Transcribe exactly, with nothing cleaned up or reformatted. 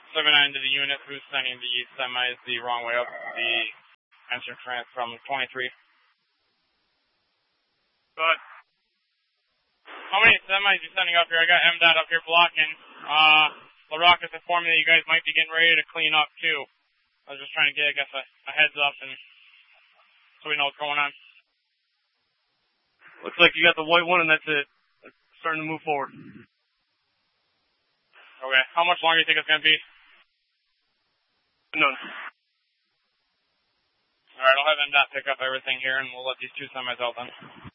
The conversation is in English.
seven nine to the unit who's sending the semis the wrong way up the entrance ramp from twenty-three. But how many semis you sending up here? I got M DOT up here blocking. Uh, LaRock has informed me that you guys might be getting ready to clean up too. I was just trying to get, I guess, a, a heads up and so we know what's going on. Looks like you got the white one and that's it. It's starting to move forward. Okay. How much longer do you think it's going to be? None. Alright, I'll have M DOT pick up everything here and we'll let these two semis out then.